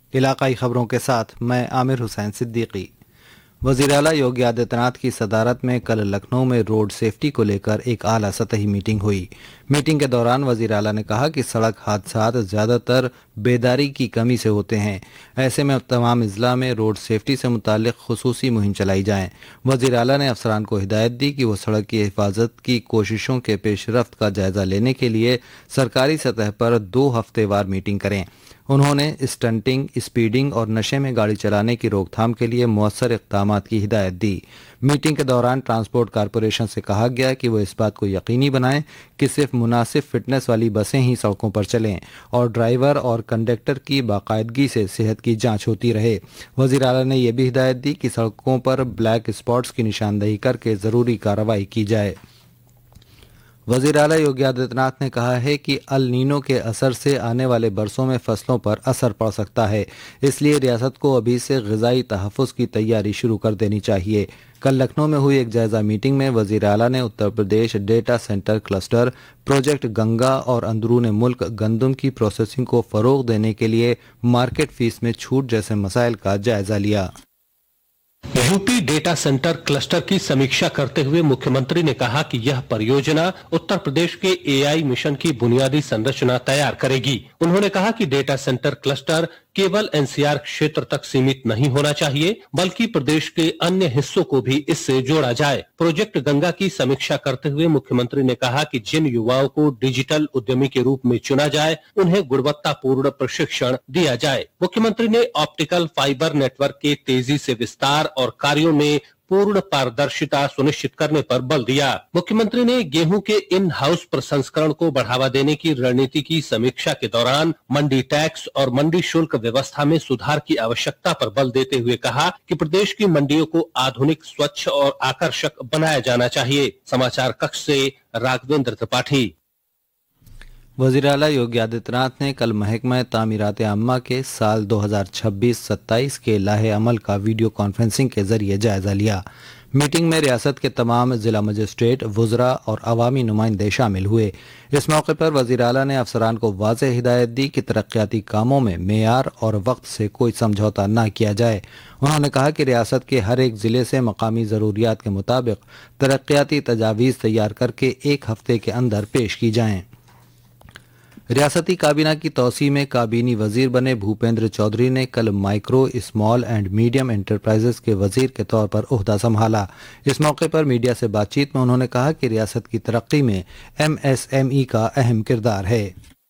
علاقائی خبروں کے ساتھ میں عامر حسین صدیقی۔ وزیر اعلیٰ یوگی آدتیہ ناتھ کی صدارت میں کل لکھنؤ میں روڈ سیفٹی کو لے کر ایک اعلیٰ سطحی میٹنگ ہوئی۔ میٹنگ کے دوران وزیر اعلیٰ نے کہا کہ سڑک حادثات زیادہ تر بیداری کی کمی سے ہوتے ہیں، ایسے میں تمام اضلاع میں روڈ سیفٹی سے متعلق خصوصی مہم چلائی جائیں۔ وزیر اعلیٰ نے افسران کو ہدایت دی کہ وہ سڑک کی حفاظت کی کوششوں کے پیش رفت کا جائزہ لینے کے لیے سرکاری سطح پر 2 ہفتے وار میٹنگ کریں۔ انہوں نے اسٹنٹنگ، اسپیڈنگ اور نشے میں گاڑی چلانے کی روک تھام کے لیے مؤثر اقدامات کی ہدایت دی۔ میٹنگ کے دوران ٹرانسپورٹ کارپوریشن سے کہا گیا کہ وہ اس بات کو یقینی بنائیں کہ صرف مناسب فٹنس والی بسیں ہی سڑکوں پر چلیں اور ڈرائیور اور کنڈکٹر کی باقاعدگی سے صحت کی جانچ ہوتی رہے۔ وزیر اعلیٰ نے یہ بھی ہدایت دی کہ سڑکوں پر بلیک اسپاٹس کی نشاندہی کر کے ضروری کارروائی کی جائے۔ وزیر اعلیٰ یوگی آدتیہ ناتھ نے کہا ہے کہ النینو کے اثر سے آنے والے برسوں میں فصلوں پر اثر پڑ سکتا ہے، اس لیے ریاست کو ابھی سے غذائی تحفظ کی تیاری شروع کر دینی چاہیے۔ کل لکھنؤ میں ہوئی ایک جائزہ میٹنگ میں وزیر اعلیٰ نے Uttar Pradesh data centre cluster, project Ganga اور اندرون ملک گندم کی پروسیسنگ کو فروغ دینے کے لیے مارکیٹ فیس میں چھوٹ جیسے مسائل کا جائزہ لیا۔ यूपी डेटा सेंटर क्लस्टर की समीक्षा करते हुए मुख्यमंत्री ने कहा कि यह परियोजना उत्तर प्रदेश के एआई मिशन की बुनियादी संरचना तैयार करेगी। उन्होंने कहा कि डेटा सेंटर क्लस्टर केवल एनसीआर क्षेत्र तक सीमित नहीं होना चाहिए, बल्कि प्रदेश के अन्य हिस्सों को भी इससे जोड़ा जाए। प्रोजेक्ट गंगा की समीक्षा करते हुए मुख्यमंत्री ने कहा कि जिन युवाओं को डिजिटल उद्यमी के रूप में चुना जाए, उन्हें गुणवत्तापूर्ण प्रशिक्षण दिया जाए। मुख्यमंत्री ने ऑप्टिकल फाइबर नेटवर्क के तेजी से विस्तार और कार्यों में पूर्ण पारदर्शिता सुनिश्चित करने पर बल दिया। मुख्यमंत्री ने गेहूं के इन हाउस प्रसंस्करण को बढ़ावा देने की रणनीति की समीक्षा के दौरान मंडी टैक्स और मंडी शुल्क व्यवस्था में सुधार की आवश्यकता पर बल देते हुए कहा कि प्रदेश की मंडियों को आधुनिक, स्वच्छ और आकर्षक बनाया जाना चाहिए। समाचार कक्ष से राघवेंद्र त्रिपाठी। वज़ीर आला योगी आदित्यनाथ ने कल महकमा तामीरात आम्मा के साल 2026-27 के लाहे अमल का वीडियो कॉन्फ्रेंसिंग के जरिए जायजा लिया। मीटिंग में रियासत के तमाम जिला मजिस्ट्रेट, वुज़रा और अवामी नुमाइंदे शामिल हुए। इस मौके पर वज़ीर आला ने अफसरान को वाज़ेह हिदायत दी कि तरक्याती कामों में मेयार और वक्त से कोई समझौता न किया जाए। उन्होंने कहा कि रियासत के हर एक ज़िले से मकामी ज़रूरियात के मुताबिक तरक्याती तजावीज़ तैयार करके 1 हफ्ते के अंदर पेश की जाएँ। रियासती काबीना की तौसी में काबीनी वजीर बने भूपेंद्र चौधरी ने कल micro, small and medium enterprises के वजीर के तौर पर ओहदा संभाला। इस मौके पर मीडिया से बातचीत में उन्होंने कहा कि रियासत की तरक्की में MSME का अहम किरदार है।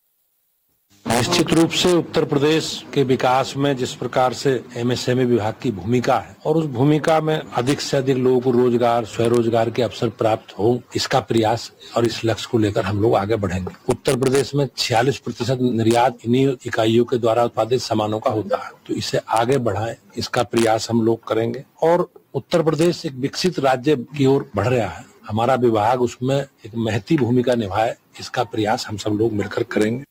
निश्चित रूप से उत्तर प्रदेश के विकास में जिस प्रकार से MSME विभाग की भूमिका है और उस भूमिका में अधिक से अधिक लोगों को रोजगार, स्वरोजगार के अवसर प्राप्त हो, इसका प्रयास और इस लक्ष्य को लेकर हम लोग आगे बढ़ेंगे। उत्तर प्रदेश में 46% निर्यात इन्हीं इकाइयों के द्वारा उत्पादित सामानों का होता है, तो इसे आगे बढ़ाएं, इसका प्रयास हम लोग करेंगे। और उत्तर प्रदेश एक विकसित राज्य की ओर बढ़ रहा है, हमारा विभाग उसमें एक महती भूमिका निभाए, इसका प्रयास हम सब लोग मिलकर करेंगे।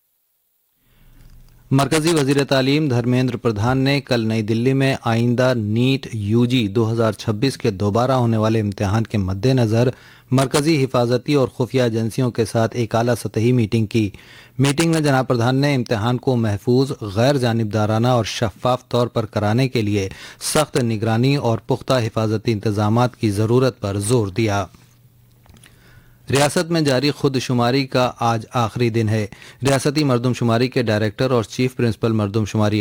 मरकजी वजीर तालीम धर्मेंद्र प्रधान ने कल नई दिल्ली में आइंदा नीट UG 2026 के दोबारा होने वाले इम्तिहान के मद्देनज़र मरकजी हिफाजती और खुफिया एजेंसियों के साथ एक आला सतही मीटिंग की। मीटिंग में जनाब प्रधान ने इम्तिहान को महफूज, गैर जानिबदाराना और शफाफ तौर पर कराने के लिए सख्त निगरानी और पुख्ता हिफाजती इंतजामात की ज़रूरत पर जोर दिया। रियासत में जारी खुदशुमारी का आज आखिरी दिन है। रियासती मरदमशुमारी के डायरेक्टर और चीफ प्रिंसिपल मरदमशुमारी